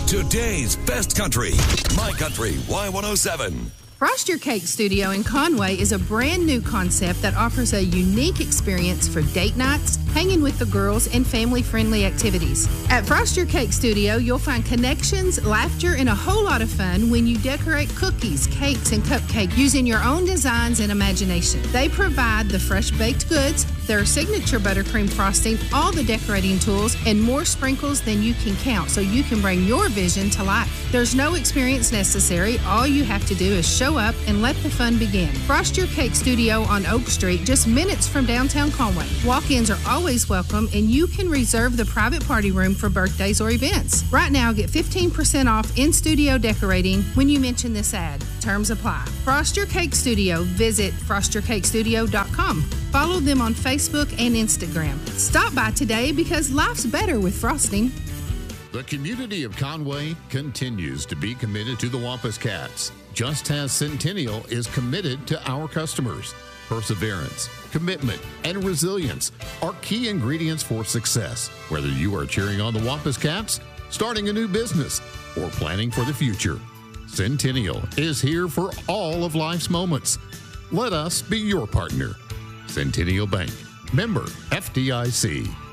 Today's best country, My Country Y107. Frost Your Cake Studio in Conway is a brand new concept that offers a unique experience for date nights, hanging with the girls, and family-friendly activities. At Frost Your Cake Studio, you'll find connections, laughter, and a whole lot of fun when you decorate cookies, cakes, and cupcakes using your own designs and imagination. They provide the fresh baked goods, their signature buttercream frosting, all the decorating tools, and more sprinkles than you can count so you can bring your vision to life. There's no experience necessary. All you have to do is show up and let the fun begin. Frost Your Cake Studio on Oak Street, just minutes from downtown Conway. Walk-ins are always welcome, and you can reserve the private party room for birthdays or events. Right now, get 15% off in-studio decorating when you mention this ad. Terms apply. Frost Your Cake Studio. Visit frostyourcakestudio.com. Follow them on Facebook and Instagram. Stop by today because life's better with frosting. The community of Conway continues to be committed to the Wampus Cats, just as Centennial is committed to our customers. Perseverance, commitment, and resilience are key ingredients for success. Whether you are cheering on the Wampus Cats, starting a new business, or planning for the future, Centennial is here for all of life's moments. Let us be your partner. Centennial Bank, member FDIC.